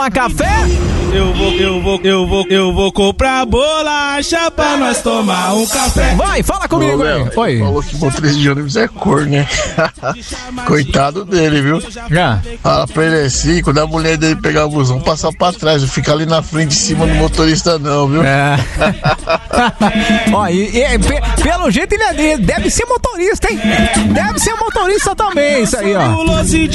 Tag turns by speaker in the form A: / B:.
A: Café?
B: Eu vou comprar bolacha pra nós tomar um café.
A: Vai, fala comigo aí. Oi.
C: Falou que motorista de ônibus é cor, né? Coitado dele, viu? Fala pra ele assim, quando a mulher dele pegar o busão, passar pra trás, não ficar ali na frente, em cima do motorista não, viu?
A: Ó, pelo jeito ele deve ser motorista, hein? Deve ser motorista também, isso aí, ó.